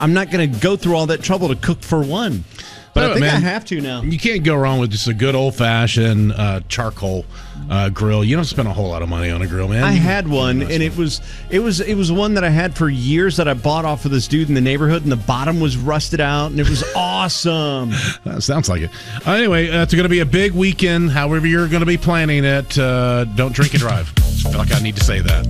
I'm not going to go through all that trouble to cook for one. But I think I have to now. You can't go wrong with just a good old-fashioned charcoal grill. You don't spend a whole lot of money on a grill, man. I had one, and it was one that I had for years that I bought off of this dude in the neighborhood, and the bottom was rusted out, and it was awesome. That sounds like it. Anyway, it's going to be a big weekend. However you're going to be planning it, don't drink and drive. I feel like I need to say that.